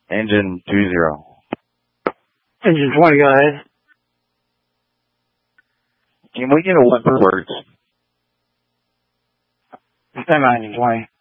Engine 20. Engine 20, go ahead. Can we get a word for words? Stand by, Engine 20.